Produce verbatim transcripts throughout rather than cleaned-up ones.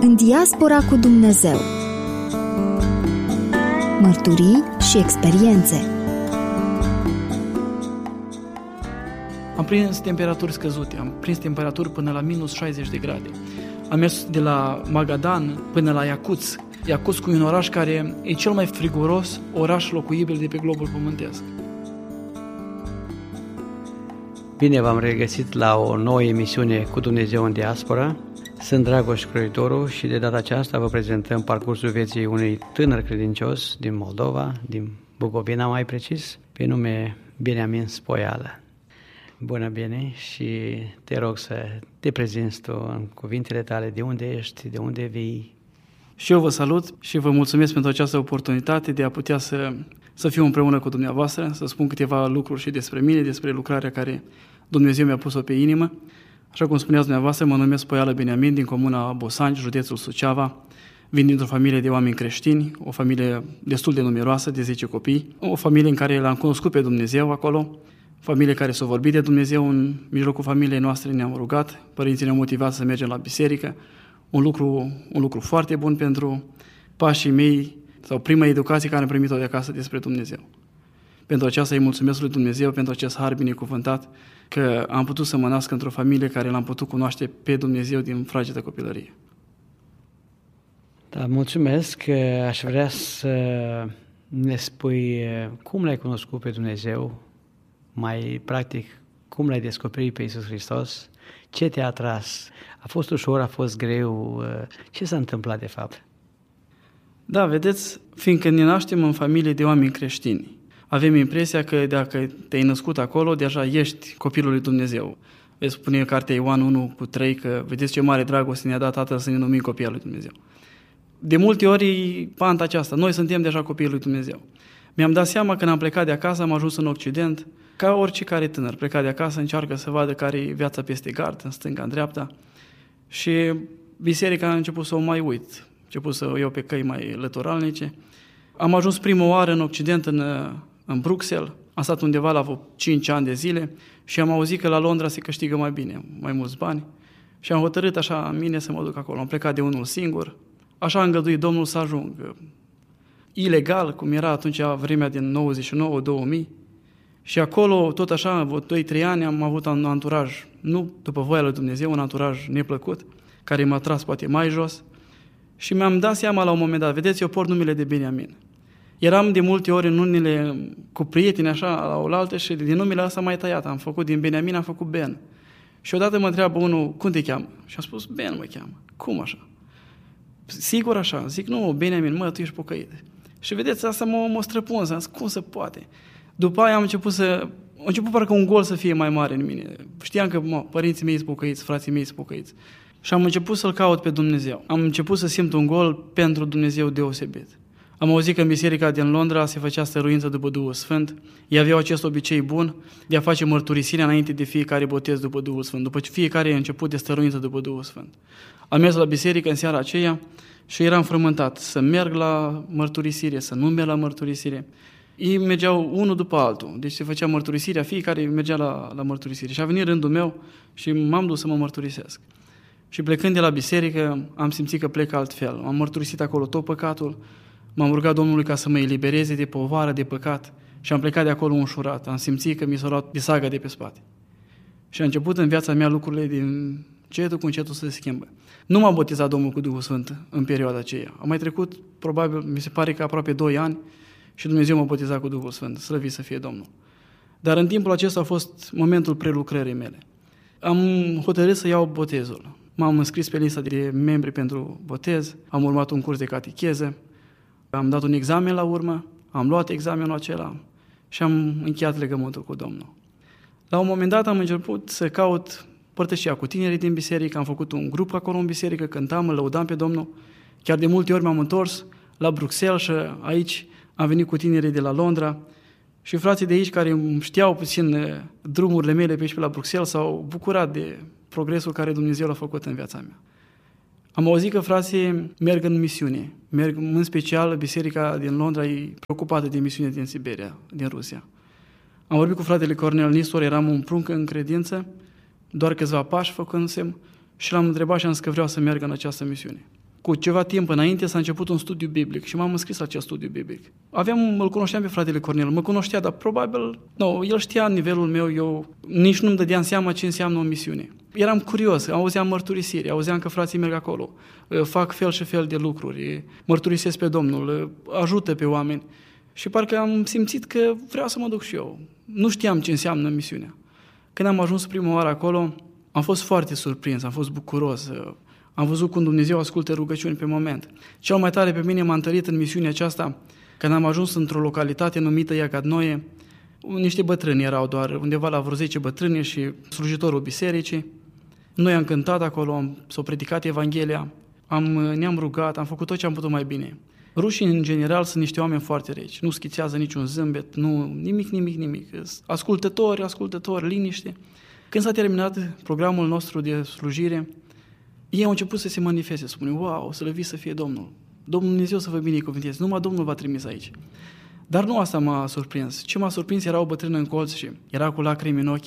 În diaspora cu Dumnezeu. Mărturii și experiențe. Am prins temperaturi scăzute, am prins temperaturi până la minus șaizeci de grade. Am mers de la Magadan până la Iacuț. Iacuț, un oraș care e cel mai friguros oraș locuibil de pe globul pământesc. Bine v-am regăsit la o nouă emisiune cu Dumnezeu în diaspora. Sunt Dragoș Croitoru și de data aceasta vă prezentăm parcursul vieții unui tânăr credincios din Moldova, din Bucovina mai precis, pe nume Beniamin Spoială. Bună, Bine, și te rog să te prezinți tu în cuvintele tale, de unde ești, de unde vii. Și eu vă salut și vă mulțumesc pentru această oportunitate de a putea să, să fiu împreună cu dumneavoastră, să spun câteva lucruri și despre mine, despre lucrarea care Dumnezeu mi-a pus-o pe inimă. Așa cum spuneați dumneavoastră, mă numesc Spoială Beniamin, din comuna Bosanci, județul Suceava. Vin dintr-o familie de oameni creștini, o familie destul de numeroasă, de zece copii, o familie în care l-am cunoscut pe Dumnezeu acolo, familie care s-a vorbit de Dumnezeu. În mijlocul familiei noastre ne-am rugat, părinții ne-au motivat să mergem la biserică, un lucru, un lucru foarte bun pentru pașii mei, sau prima educație care am primit-o de acasă despre Dumnezeu. Pentru aceasta îi mulțumesc lui Dumnezeu, pentru acest har binecuvântat, că am putut să mă nasc într-o familie care l-am putut cunoaște pe Dumnezeu din fragedă copilărie. Da, mulțumesc. Aș vrea să ne spui cum l-ai cunoscut pe Dumnezeu, mai practic, cum l-ai descoperit pe Iisus Hristos, ce te-a atras, a fost ușor, a fost greu, ce s-a întâmplat de fapt? Da, vedeți, fiindcă ne naștem în familie de oameni creștini, avem impresia că dacă te-ai născut acolo, deja ești copilul lui Dumnezeu. Vezi, spune cartea Ioan unu cu trei că vedeți ce mare dragoste ne-a dat Tatăl să ne numim copiii lui Dumnezeu. De multe ori panta aceasta, noi suntem deja copiii lui Dumnezeu. Mi-am dat seama când am plecat de acasă, am ajuns în Occident, ca orice care tânăr, plecat de acasă, încearcă să vadă care e viața peste gard, în stânga, în dreapta. Și biserica a început să o mai uit, a început să o iau pe căi mai lăturalnice. Am ajuns prima oară în Occident, în, în Bruxelles, am stat undeva la vreo cinci ani de zile și am auzit că la Londra se câștigă mai bine, mai mulți bani. Și am hotărât așa în mine să mă duc acolo. Am plecat de unul singur, așa a îngăduit Domnul să ajung. Ilegal, cum era atunci vremea din nouăzeci și nouă două mii. Și acolo, tot așa, vreo doi trei ani, am avut un anturaj, nu după voia lui Dumnezeu, un anturaj neplăcut, care m-a tras poate mai jos. Și mi-am dat seama la un moment dat, vedeți, eu port numele de Beniamin. Eram de multe ori în unele cu prieteni așa, la oaltă, și din numele ăsta mai tăiat. Am făcut din Beniamin, am făcut Ben. Și odată mă întreabă unul, cum te cheamă? Și am spus, Ben mă cheamă. Cum așa? Sigur așa? Zic, nu, Beniamin, mă, tu ești pocăit. Și vedeți, asta m-a, m-a străpuns, am zis, cum se poate? După aia am început să, am început parcă un gol să fie mai mare în mine. Știam că mă, părinții mei sunt pocăiți, frații mei sunt pocăiți. Și am început să-L caut pe Dumnezeu. Am început să simt un gol pentru Dumnezeu deosebit. Am auzit că în biserica din Londra se făcea stăruință după Duhul Sfânt. Ei aveau acest obicei bun de a face mărturisirea înainte de fiecare botez după Duhul Sfânt, după fiecare început de stăruință după Duhul Sfânt. Am mers la biserică în seara aceea și eram frământat să merg la mărturisire, să nu merg la mărturisire. Ei mergeau unul după altul, deci se făcea mărturisirea, fiecare mergea la, la mărturisire. Și a venit rândul meu și m-am dus să mă mărturisesc. Și plecând de la biserică, am simțit că plec altfel. Am mărturisit acolo tot păcatul, m-am rugat Domnului ca să mă elibereze de povară, de păcat și am plecat de acolo înșurat. Am simțit că mi s-a luat bisaga de pe spate. Și a început în viața mea lucrurile din cetul cu încetul să se schimbă. Nu m-a botezat Domnul cu Duhul Sfânt în perioada aceea. Am mai trecut, probabil, mi se pare că aproape doi ani și Dumnezeu m-a botezat cu Duhul Sfânt, slăvit să fie Domnul. Dar în timpul acesta a fost momentul prelucrării mele. Am hotărât să iau botezul. M-am înscris pe lista de membri pentru botez, am urmat un curs de catecheză, am dat un examen la urmă, am luat examenul acela și am încheiat legământul cu Domnul. La un moment dat am început să caut părtășia cu tinerii din biserică, am făcut un grup acolo în biserică, cântam, îl lăudam pe Domnul. Chiar de multe ori m-am întors la Bruxelles și aici am venit cu tinerii de la Londra și frații de aici care știau puțin drumurile mele pe aici pe la Bruxelles s-au bucurat de progresul care Dumnezeu l-a făcut în viața mea. Am auzit că frații merg în misiune, merg în special biserica din Londra e preocupată de misiune din Siberia, din Rusia. Am vorbit cu fratele Cornel Nistor, eram un prunc în credință, doar câțiva pași făcând semn și l-am întrebat și am zis că vreau să merg în această misiune. cu ceva timp înainte s-a început un studiu biblic și m-am înscris la acest studiu biblic. Aveam, îl cunoșteam pe fratele Cornel, mă cunoștea, dar probabil, nu, el știa nivelul meu, eu nici nu-mi dădeam seama ce înseamnă o misiune. Eram curios, auzeam mărturisiri, auzeam că frații merg acolo, fac fel și fel de lucruri, mărturisesc pe Domnul, ajută pe oameni și parcă am simțit că vreau să mă duc și eu. Nu știam ce înseamnă misiunea. Când am ajuns prima oară acolo, am fost foarte surprins, am fost bucuros, am văzut cum Dumnezeu ascultă rugăciuni pe moment. Cel mai tare pe mine m-a întărit în misiunea aceasta când am ajuns într-o localitate numită Iacadnoie. Niște bătrâni erau doar, undeva la vreo zece bătrâni și slujitorul bisericii. Noi am cântat acolo, s-a predicat Evanghelia, am, ne-am rugat, am făcut tot ce am putut mai bine. Rușii, în general, sunt niște oameni foarte reci, nu schițează niciun zâmbet, nu, nimic, nimic, nimic. Ascultători, ascultători, liniște. Când s-a terminat programul nostru de slujire, ei au început să se manifeste, spune, wow, slăvit să fie Domnul, Domnul Dumnezeu să vă binecuvânteze, numai Domnul v-a trimis aici. Dar nu asta m-a surprins. Ce m-a surprins era o bătrână în colț și era cu lacrimi în ochi.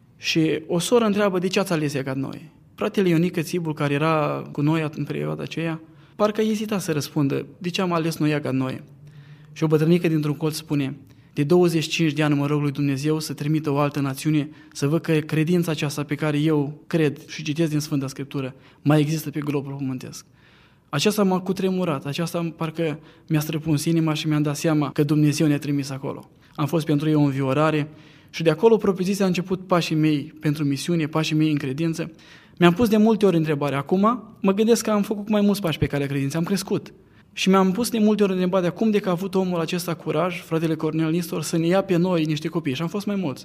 Și o soră întreabă, de ce ați ales Iacadnoie? Fratele Ionică Țibul, care era cu noi în perioada aceea, parcă ezita să răspundă, de ce am ales noi Iacadnoie? Și o bătrânică dintr-un colț spune, de douăzeci și cinci de ani mă rog lui Dumnezeu să trimită o altă națiune, să văd că credința aceasta pe care eu cred și citesc din Sfânta Scriptură mai există pe globul pământesc. Aceasta m-a cutremurat, aceasta parcă mi-a străpuns inima și mi-am dat seama că Dumnezeu ne-a trimis acolo. Am fost pentru ei o înviorare și de acolo propriu-zis a început pașii mei pentru misiune, pașii mei în credință. Mi-am pus de multe ori întrebarea, acum mă gândesc că am făcut mai mulți pași pe calea credinței, am crescut. Și mi-am pus de multe ori întrebarea, cum de că a avut omul acesta curaj, fratele Cornel Nistor, să ne ia pe noi niște copii, și am fost mai mulți.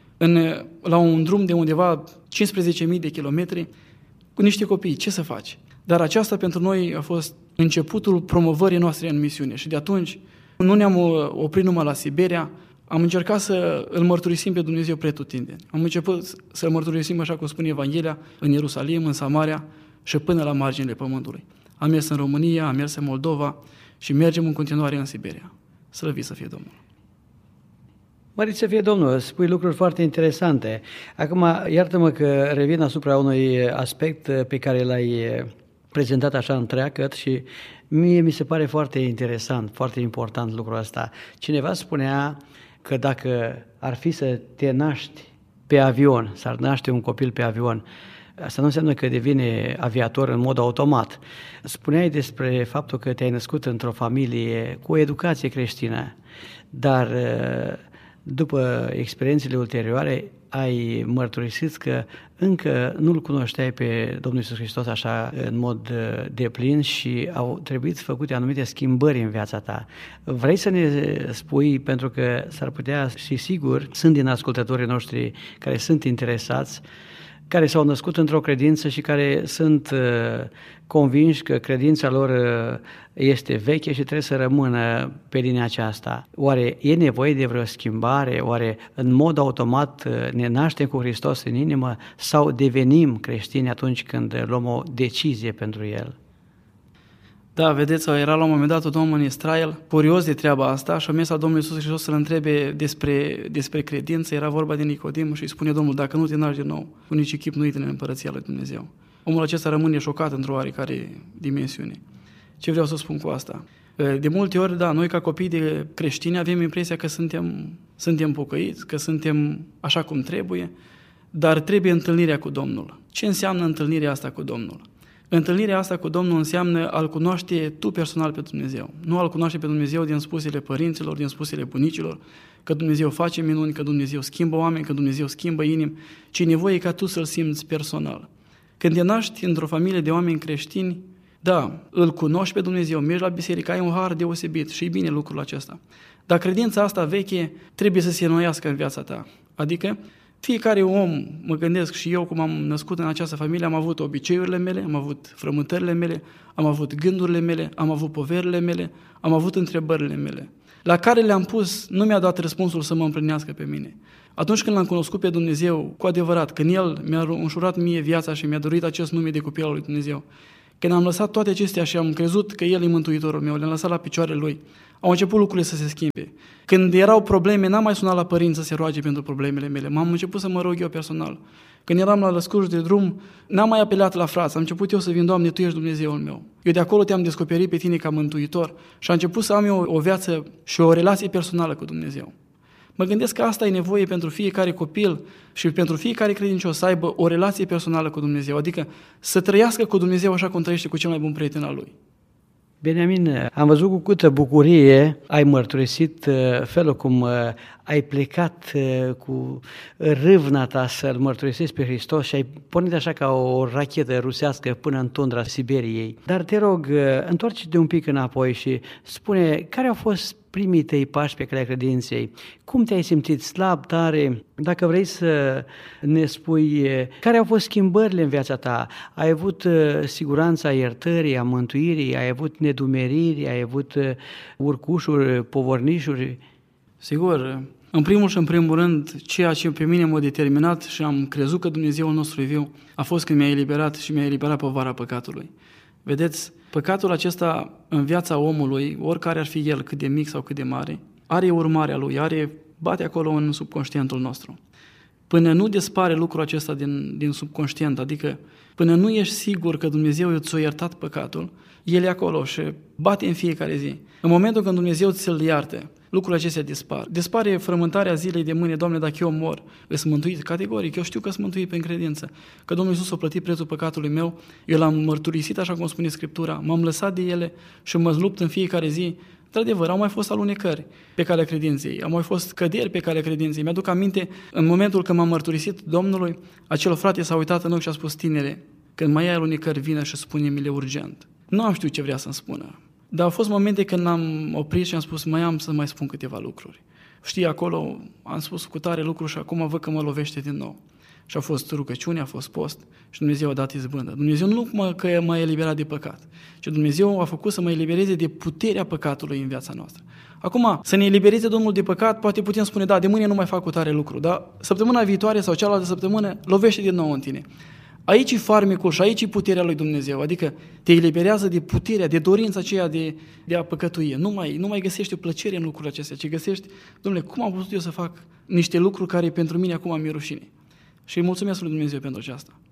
În, la un drum de undeva cincisprezece mii de kilometri, cu niște copii, ce să faci? Dar aceasta pentru noi a fost începutul promovării noastre în misiune și de atunci nu ne-am oprit numai la Siberia, am încercat să îl mărturisim pe Dumnezeu pretutindeni. Am început să îl mărturisim, așa cum spune Evanghelia, în Ierusalim, în Samaria și până la marginile pământului. Am mers în România, am mers în Moldova și mergem în continuare în Siberia. Slăvit să fie Domnul! Mărit să fie Domnul, spui lucruri foarte interesante. Acum, iartă-mă că revin asupra unui aspect pe care l-ai prezentat așa întreagăt și mie mi se pare foarte interesant, foarte important lucrul ăsta. Cineva spunea că dacă ar fi să te naști pe avion, s-ar naște un copil pe avion, asta nu înseamnă că devine aviator în mod automat. Spuneai despre faptul că te-ai născut într-o familie cu o educație creștină, dar după experiențele ulterioare ai mărturisit că încă nu-L cunoșteai pe Domnul Iisus Hristos așa în mod deplin și au trebuit făcute anumite schimbări în viața ta. Vrei să ne spui, pentru că s-ar putea și sigur, sunt din ascultătorii noștri care sunt interesați, care s-au născut într-o credință și care sunt uh, convinși că credința lor uh, este veche și trebuie să rămână pe linia aceasta. Oare e nevoie de vreo schimbare? Oare în mod automat uh, ne naștem cu Hristos în inimă sau devenim creștini atunci când luăm o decizie pentru El? Da, vedeți, era la un moment dat un om în Israel, curios de treaba asta, și a mers la Domnul Iisus Hristos să-L întrebe despre, despre credință, era vorba de Nicodim și îi spune Domnul, dacă nu te naști din nou, cu nici chip nu intră în Împărăția lui Dumnezeu. Omul acesta rămâne șocat într-o oarecare dimensiune. Ce vreau să spun cu asta? De multe ori, da, noi ca copii de creștini avem impresia că suntem, suntem pocăiți, că suntem așa cum trebuie, dar trebuie întâlnirea cu Domnul. Ce înseamnă întâlnirea asta cu Domnul? Întâlnirea asta cu Domnul înseamnă a-L cunoaște tu personal pe Dumnezeu. Nu a-L cunoaște pe Dumnezeu din spusele părinților, din spusele bunicilor, că Dumnezeu face minuni, că Dumnezeu schimbă oameni, că Dumnezeu schimbă inimi, ci e nevoie ca tu să-L simți personal. Când te naști într-o familie de oameni creștini, da, îl cunoști pe Dumnezeu, mergi la biserică, ai un har deosebit și e bine lucrul acesta. Dar credința asta veche trebuie să se înnoiască în viața ta. Adică fiecare om, mă gândesc și eu cum am născut în această familie, am avut obiceiurile mele, am avut frământările mele, am avut gândurile mele, am avut poverile mele, am avut întrebările mele, la care le-am pus, nu mi-a dat răspunsul să mă împlinească pe mine. Atunci când l-am cunoscut pe Dumnezeu cu adevărat, când El mi-a înșurat mie viața și mi-a dorit acest nume de copil al lui Dumnezeu, Când am lăsat toate acestea și am crezut că El e Mântuitorul meu, le-am lăsat la picioarele Lui, au început lucrurile să se schimbe. Când erau probleme, n-am mai sunat la părinți să se roage pentru problemele mele, m-am început să mă rog eu personal. Când eram la lăscuș de drum, n-am mai apelat la frați, am început eu să vin, Doamne, Tu ești Dumnezeul meu. Eu de acolo te-am descoperit pe Tine ca mântuitor și am început să am eu o viață și o relație personală cu Dumnezeu. Mă gândesc că asta e nevoie pentru fiecare copil și pentru fiecare credincios să aibă o relație personală cu Dumnezeu, adică să trăiască cu Dumnezeu așa cum trăiește cu cel mai bun prieten al lui. Beniamin, am văzut cu câtă bucurie ai mărturisit felul cum ai plecat cu râvna ta să-L mărturisești pe Hristos și ai pornit așa ca o rachetă rusească până în tundra Siberiei. Dar te rog, întoarce-te un pic înapoi și spune care au fost primii tăi pași pe calea credinței. Cum te-ai simțit, slab, tare? Dacă vrei să ne spui care au fost schimbările în viața ta, ai avut siguranța iertării, a mântuirii, ai avut nedumeriri, ai avut urcușuri, povornișuri? Sigur, în primul și în primul rând, ceea ce pe mine m-a determinat și am crezut că Dumnezeul nostru e viu, a fost când mi-a eliberat și mi-a eliberat povara păcatului. Vedeți, păcatul acesta în viața omului, oricare ar fi el, cât de mic sau cât de mare, are urmarea lui, are, bate acolo în subconștientul nostru. Până nu dispare lucrul acesta din, din subconștient, adică până nu ești sigur că Dumnezeu ți-a iertat păcatul, el e acolo și bate în fiecare zi. În momentul când Dumnezeu ți-l iartă, lucrurile acestea dispar. Dispare frământarea zilei de mâine, Doamne, dacă eu mor, îs mântuit categoric, eu știu că sunt mântuit prin credință, că Domnul Iisus a plătit prețul păcatului meu, eu l-am mărturisit așa cum spune Scriptura, m-am lăsat de ele și mă lupt în fiecare zi. Într-adevăr, au mai fost alunecări pe calea credinței, au mai fost căderi pe calea credinței. Mi-aduc aminte, în momentul când m-am mărturisit Domnului, acel frate s-a uitat în ochi și a spus, tinere, când mai ai alunecări, vină și spune-mi-le urgent. Nu am știut ce vrea să-mi spună. Dar au fost momente când am oprit și am spus, mai am să mai spun câteva lucruri. Știi, acolo am spus cu tare lucruri și acum văd că mă lovește din nou. Și a fost rugăciune, a fost post și Dumnezeu a dat izbândă. Dumnezeu nu numai că m-a eliberat de păcat, ci Dumnezeu a făcut să mă elibereze de puterea păcatului în viața noastră. Acum, să ne elibereze Domnul de păcat, poate putem spune, da, de mâine nu mai fac cu tare lucru, dar săptămâna viitoare sau cealaltă săptămână lovește din nou în tine. Aici e farmecul și aici e puterea lui Dumnezeu, adică te eliberează de puterea, de dorința aceea de, de a păcătui. Nu mai, nu mai găsești o plăcere în lucrurile acestea, ci găsești, Dom'le, cum am putut eu să fac niște lucruri care pentru mine acum mi-e rușine. Și îi mulțumesc lui Dumnezeu pentru aceasta.